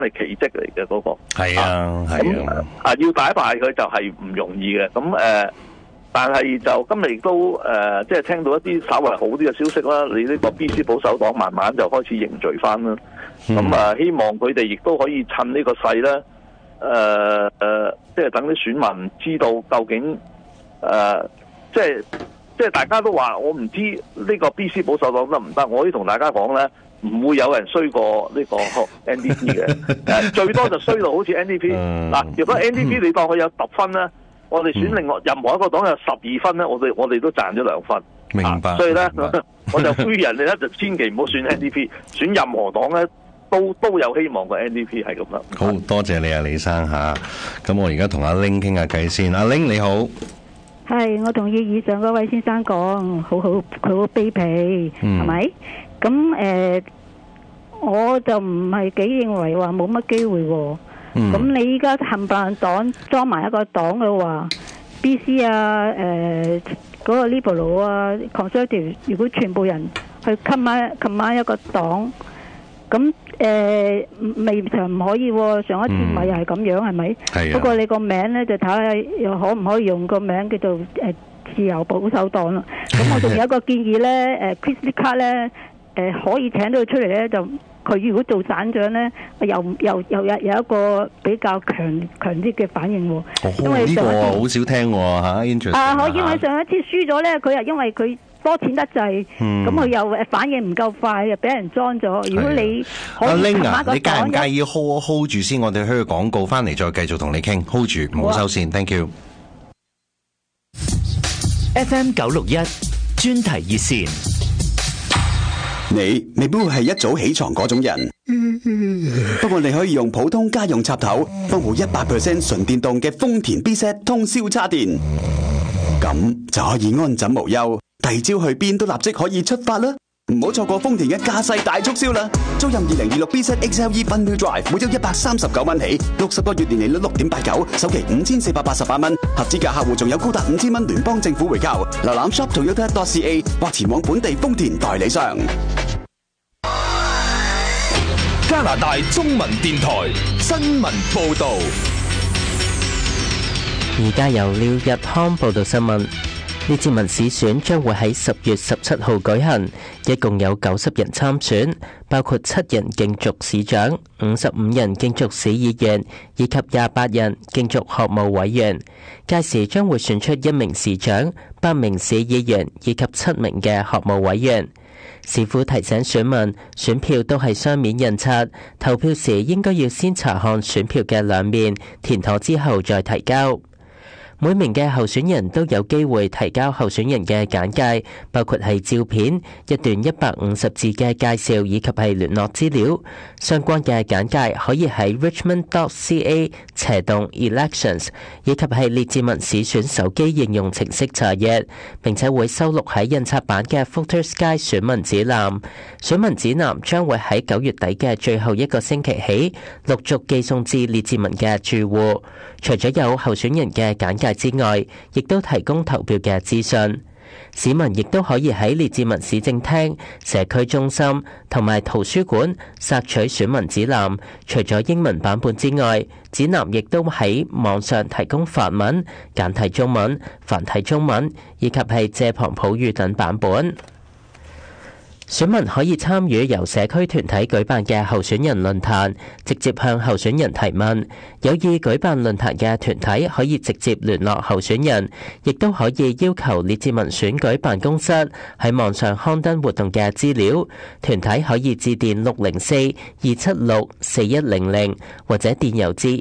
係奇蹟嚟嘅嗰個。 係啊，係啊。 要打敗佢就係唔容易嘅。咁但係就今日亦都即係聽到一啲稍微好啲嘅消息啦。你呢個 BC 保守黨慢慢就開始凝聚翻啦。咁希望佢哋亦都可以趁呢個勢咧，即係等啲選民知道究竟即係大家都話我唔知呢個 BC 保守黨得唔得，我可以同大家講咧，唔會有人衰過呢個 NDP 嘅，最多就衰到好似 NDP 嗱。如果 NDP 你當佢有10分咧，我哋選另外任何一個黨有12分咧，我哋都賺咗2分。 明白。 所以咧，我就呼籲人哋咧就千祈唔好選 NDP， 選任何黨咧都有希望個 NDP 係咁啦。 好多謝你啊，李生嚇。咁我而家同阿 Ling 傾下偈先。阿 Ling 你好。 係，我同意以上嗰位先生講，佢好卑鄙，係咪？咁我就唔係幾認為話冇乜機會喎。咁你依家冚唪唥黨裝埋一個黨嘅話 ，BC 啊，嗰個 Liberal 啊 ，Conservative， 如果全部人去combine一個黨，咁未嘗唔可以喎。上一次咪又係咁樣，係咪？不過你個名咧就睇下又可唔可以用個名叫做自由保守黨啦。咁我仲有一個建議咧，Chris Luke 咧可以請到佢出嚟咧，就佢如果做省長咧，又有一個比較強啲嘅反應喎。因為呢個好少聽喎嚇 ，interesting 因為上一次輸咗咧，佢又因為佢多錢得滯，咁佢又反應唔夠快，又俾人裝咗。如果你阿 Ling 啊，你介唔介意 hold 住先？我哋去廣告翻嚟再繼續同你傾 ，hold 住唔好收線 ，thank you。 FM 961專題熱線， 你未必會係一早起床嗰種人，不過你可以用普通家用插頭裝部100% 純電動嘅豐田 B-Set 通宵叉電，咁就可以安枕無憂，第二朝去邊都立即可以出發啦！唔好錯過豐田嘅駕駛大促銷啦！租任2026 B-Set XLE Fun-Wheel Drive， 每周139蚊起，60個月年利率 6.89%， 首期5488蚊，合資格客戶仲有高達5000蚊聯邦政府回購。瀏覽 shop.toyota.ca 或前往本地豐田代理商。 加拿大中文電台新聞報導。 而家由廖日康報道新聞。列治文市選將會喺10月17號舉行，一共有90人參選，包括7人競逐市長、55人競逐市議員，以及28人競逐學務委員。屆時將會選出1名市長、8名市議員以及7名嘅學務委員。市府提醒選民，選票都係雙面印刷，投票時應該要先查看選票嘅兩面，填妥之後再提交。每名嘅候選人都有機會提交候選人嘅簡介，包括係照片、一段150字嘅介紹以及係聯絡資料。相關嘅簡介可以喺 richmond.ca/elections 以及係列治文市選手機應用程式查閱，並且會收錄喺印刷版嘅 Voters Guide 選民指南。選民指南將會喺9月底嘅最後一個星期起，陸續寄送至列治文嘅住戶。除咗有候選人嘅簡介之外，亦都提供投票嘅資訊。市民亦都可以喺列治文市政廳、社區中心同埋圖書館索取選民指南。除咗英文版本之外，指南亦都喺網上提供法文、簡體中文、繁體中文以及係借旁普語等版本。選民可以參與由社區團體舉辦嘅候選人論壇，直接向候選人提問。有意舉辦論壇嘅團體可以直接聯絡候選人，亦都可以要求列治文選舉辦公室喺網上刊登活動嘅資料。團體可以致電604-276-4100或者電郵至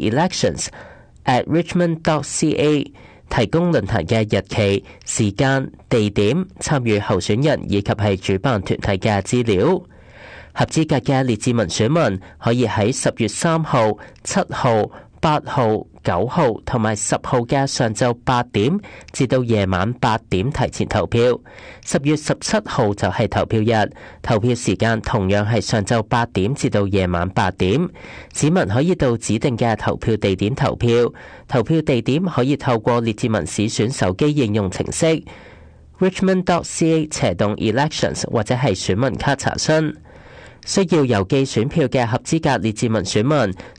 elections@richmond.ca。提供論壇嘅日期、時間、地點、參與候選人以及係主辦團體嘅資料。合資格嘅列治文選民可以喺10月3號、7號、8號、9號同埋10號嘅上晝8點至到夜晚8點提前投票。10月17號就係投票日，投票時間同樣係上晝8點至到夜晚8點。市民可以到指定嘅投票地點投票，投票地點可以透過列治文市選手機應用程式 richmond.ca/elections 或者係選民卡查詢。 需要郵寄選票嘅合資格列治文選民